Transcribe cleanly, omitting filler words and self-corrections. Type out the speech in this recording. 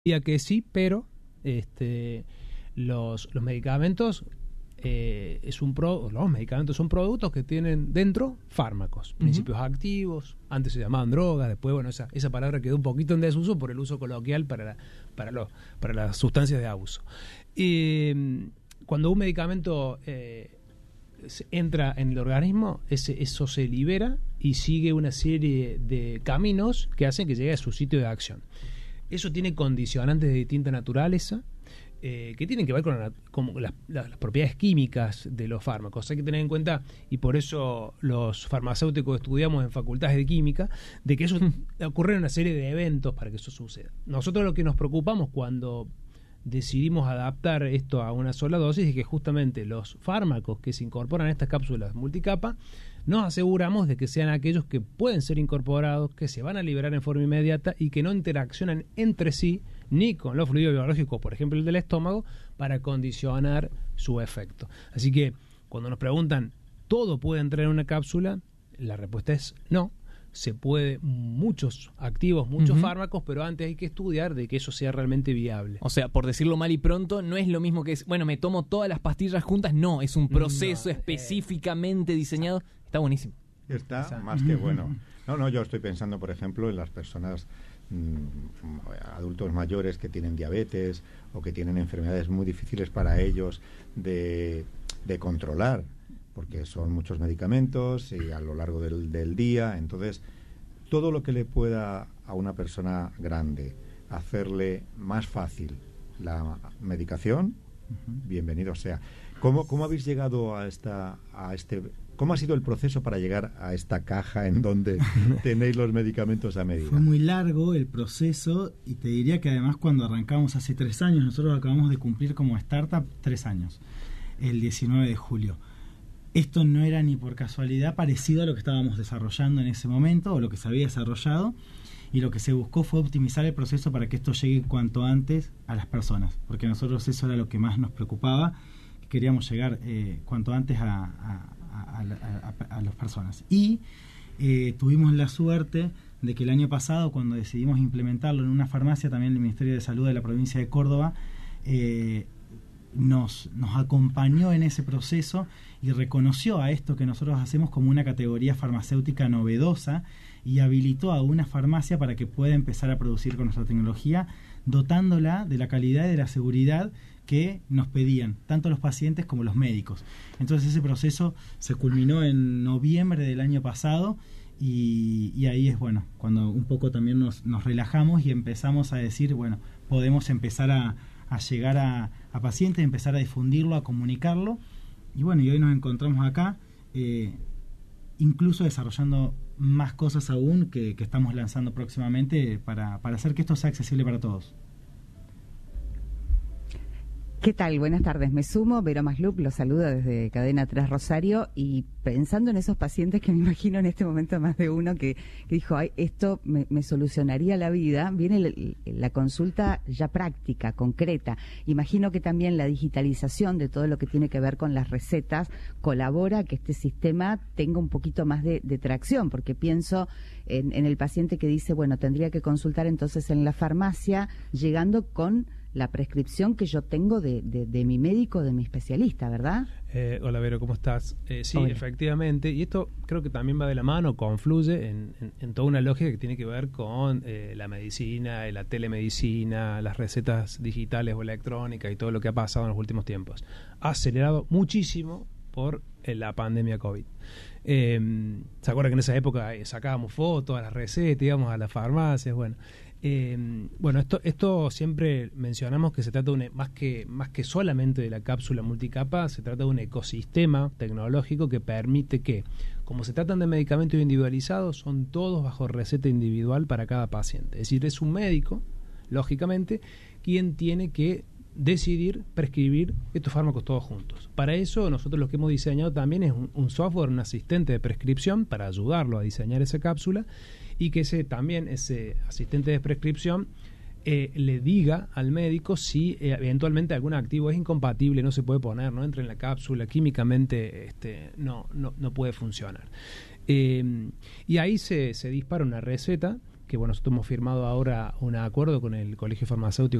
diría que sí, pero los medicamentos los medicamentos son productos que tienen dentro fármacos, principios activos. Antes se llamaban drogas, después esa palabra quedó un poquito en desuso por el uso coloquial para las sustancias de abuso. Cuando un medicamento entra en el organismo, eso se libera y sigue una serie de caminos que hacen que llegue a su sitio de acción. Eso tiene condicionantes de distinta naturaleza que tienen que ver con las propiedades químicas de los fármacos. Hay que tener en cuenta, y por eso los farmacéuticos estudiamos en facultades de química, de que eso ocurre una serie de eventos para que eso suceda. Nosotros lo que nos preocupamos cuando decidimos adaptar esto a una sola dosis es que justamente los fármacos que se incorporan a estas cápsulas multicapa nos aseguramos de que sean aquellos que pueden ser incorporados, que se van a liberar en forma inmediata y que no interaccionan entre sí ni con los fluidos biológicos, por ejemplo el del estómago, para condicionar su efecto. Así que cuando nos preguntan, ¿todo puede entrar en una cápsula? La respuesta es no. Se puede, muchos activos, muchos fármacos, pero antes hay que estudiar de que eso sea realmente viable. O sea, por decirlo mal y pronto, no es lo mismo que me tomo todas las pastillas juntas, no, es un proceso específicamente diseñado. Está buenísimo. Está más que bueno. No, yo estoy pensando, por ejemplo, en las personas adultos mayores que tienen diabetes o que tienen enfermedades muy difíciles para ellos de controlar, porque son muchos medicamentos y a lo largo del día. Entonces, todo lo que le pueda a una persona grande hacerle más fácil la medicación, bienvenido sea. ¿Cómo habéis llegado a este? ¿Cómo ha sido el proceso para llegar a esta caja en donde tenéis los medicamentos a medida? Fue muy largo el proceso y te diría que además cuando arrancamos hace 3 años, nosotros acabamos de cumplir como startup 3 años, el 19 de julio. Esto no era ni por casualidad parecido a lo que estábamos desarrollando en ese momento o lo que se había desarrollado, y lo que se buscó fue optimizar el proceso para que esto llegue cuanto antes a las personas, porque a nosotros eso era lo que más nos preocupaba, que queríamos llegar cuanto antes a las personas. Y tuvimos la suerte de que el año pasado, cuando decidimos implementarlo en una farmacia, también el Ministerio de Salud de la provincia de Córdoba nos acompañó en ese proceso y reconoció a esto que nosotros hacemos como una categoría farmacéutica novedosa y habilitó a una farmacia para que pueda empezar a producir con nuestra tecnología, dotándola de la calidad y de la seguridad que nos pedían tanto los pacientes como los médicos. Entonces ese proceso se culminó en noviembre del año pasado y ahí es cuando un poco también nos relajamos y empezamos a decir, podemos empezar a llegar a pacientes, empezar a difundirlo, a comunicarlo, y hoy nos encontramos acá incluso desarrollando más cosas aún que estamos lanzando próximamente para hacer que esto sea accesible para todos. ¿Qué tal? Buenas tardes. Me sumo, Vero Maslup, los saluda desde Cadena 3 Rosario, y pensando en esos pacientes que me imagino en este momento más de uno que dijo, ay, esto me solucionaría la vida, viene la consulta ya práctica, concreta. Imagino que también la digitalización de todo lo que tiene que ver con las recetas colabora a que este sistema tenga un poquito más de tracción, porque pienso en el paciente que dice, tendría que consultar entonces en la farmacia, llegando con la prescripción que yo tengo de mi médico, de mi especialista, ¿verdad? Hola Vero, ¿cómo estás? Sí, Hola. Efectivamente, y esto creo que también va de la mano, confluye en toda una lógica que tiene que ver con la medicina, la telemedicina, las recetas digitales o electrónicas y todo lo que ha pasado en los últimos tiempos. Ha acelerado muchísimo por la pandemia COVID. ¿Se acuerdan que en esa época sacábamos fotos a las recetas, íbamos a las farmacias? Esto siempre mencionamos que se trata de más que solamente de la cápsula multicapa, se trata de un ecosistema tecnológico que permite que, como se tratan de medicamentos individualizados, son todos bajo receta individual para cada paciente. Es decir, es un médico, lógicamente, quien tiene que decidir prescribir estos fármacos todos juntos. Para eso nosotros lo que hemos diseñado también es un software, un asistente de prescripción para ayudarlo a diseñar esa cápsula, y que ese asistente de prescripción le diga al médico si eventualmente algún activo es incompatible, no se puede poner, no entra en la cápsula, químicamente no puede funcionar. Y ahí se dispara una receta que bueno, nosotros hemos firmado ahora un acuerdo con el Colegio Farmacéutico